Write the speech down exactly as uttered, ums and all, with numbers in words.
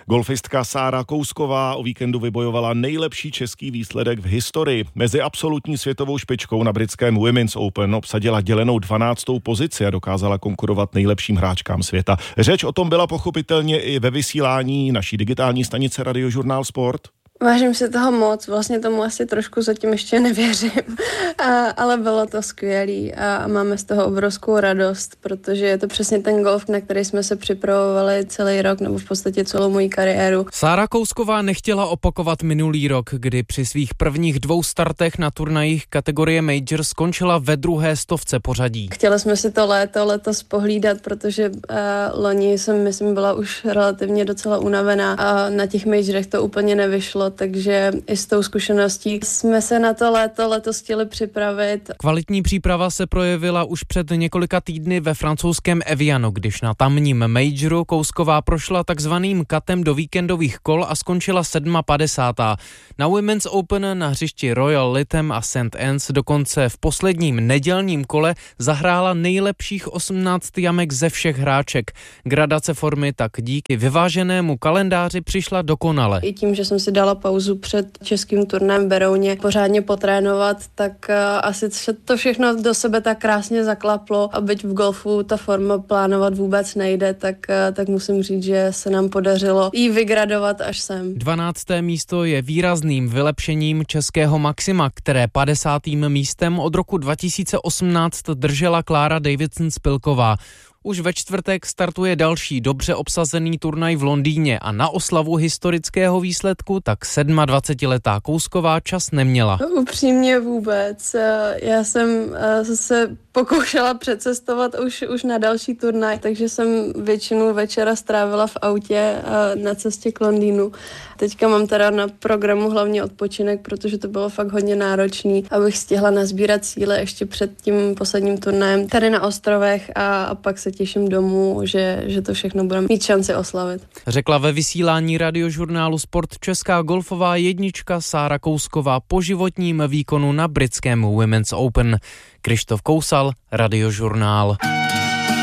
Golfistka Sára Kousková o víkendu vybojovala nejlepší český výsledek v historii. Mezi absolutní světovou špičkou na britském Women's Open obsadila dělenou dvanáctou pozici a dokázala konkurovat nejlepším hráčkám světa. Řeč o tom byla pochopitelně i ve vysílání naší digitální stanice Radiožurnál Sport. Vážím si toho moc, vlastně tomu asi trošku zatím ještě nevěřím, a, ale bylo to skvělý a, a máme z toho obrovskou radost, protože je to přesně ten golf, na který jsme se připravovali celý rok nebo v podstatě celou moji kariéru. Sára Kousková nechtěla opakovat minulý rok, kdy při svých prvních dvou startech na turnajích kategorie Major skončila ve druhé stovce pořadí. Chtěli jsme si to léto letos pohlídat, protože uh, loni jsem, myslím, byla už relativně docela unavená a na těch Majorech to úplně nevyšlo. Takže i s tou zkušeností jsme se na to léto letos chtěli připravit. Kvalitní příprava se projevila už před několika týdny ve francouzském Evianu, když na tamním majoru Kousková prošla takzvaným katem do víkendových kol a skončila padesátá sedmá Na Women's Open na hřišti Royal Lytham a Saint Anne's dokonce v posledním nedělním kole zahrála nejlepších osmnáct jamek ze všech hráček. Gradace formy tak díky vyváženému kalendáři přišla dokonale. I tím, že jsem si dala pauzu před českým turnajem v Berouně pořádně potrénovat, tak uh, asi to všechno do sebe tak krásně zaklaplo a byť v golfu ta forma plánovat vůbec nejde, tak, uh, tak musím říct, že se nám podařilo jí vygradovat až sem. dvanácté místo je výrazným vylepšením českého maxima, které padesátým místem od roku dva tisíce osmnáct držela Klára Davidson-Spilková. Už ve čtvrtek startuje další dobře obsazený turnaj v Londýně a na oslavu historického výsledku tak dvacetisedmiletá Kousková čas neměla. Upřímně vůbec. Já jsem se pokoušela přecestovat už, už na další turnaj, takže jsem většinu večera strávila v autě na cestě k Londýnu. Teďka mám teda na programu hlavně odpočinek, protože to bylo fakt hodně náročný, abych stihla nazbírat síly ještě před tím posledním turnajem tady na ostrovech a, a pak se těším domů, že, že to všechno budeme mít šanci oslavit. Řekla ve vysílání Radiožurnálu Sport česká golfová jednička Sára Kousková po životním výkonu na britském Women's Open. Krištof Kousal, Radiožurnál.